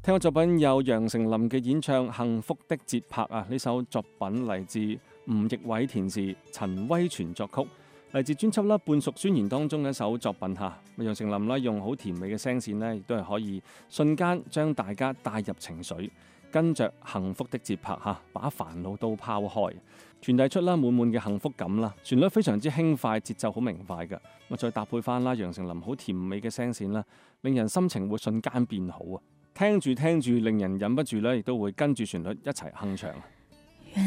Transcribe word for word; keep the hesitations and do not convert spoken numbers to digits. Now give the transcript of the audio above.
聽過作品有楊丞琳嘅演唱《幸福的節拍》啊，呢首作品嚟自吳奕偉填詞，陳威全作曲，嚟自專輯啦《半熟宣言》當中嘅一首作品嚇。楊丞琳啦用好甜美嘅聲線咧，亦都係可以瞬間將大家帶入情緒，跟着幸福的節拍嚇，把煩惱都拋開，傳遞出啦滿滿嘅幸福感啦。旋律非常之輕快，節奏好明快嘅，咁再搭配翻啦楊丞琳好甜美嘅聲線啦，令人心情會瞬間變好啊！聽住聽住，令人忍不住咧，亦都會跟住旋律一齊哼唱。